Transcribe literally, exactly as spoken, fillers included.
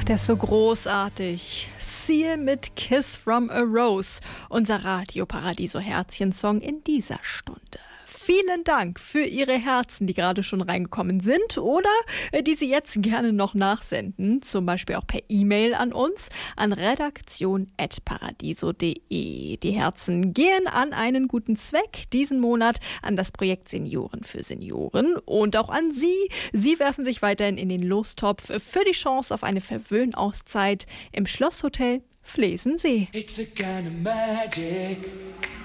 Ach, der ist so großartig. Seal mit Kiss from a Rose, unser Radio Paradiso Herzchen-Song in dieser Stunde. Vielen Dank für Ihre Herzen, die gerade schon reingekommen sind oder die Sie jetzt gerne noch nachsenden, zum Beispiel auch per E-Mail an uns, an redaktion at paradiso punkt de. Die Herzen gehen an einen guten Zweck, diesen Monat an das Projekt Senioren für Senioren und auch an Sie. Sie werfen sich weiterhin in den Lostopf für die Chance auf eine Verwöhnauszeit im Schlosshotel Flesensee. It's a kind of magic.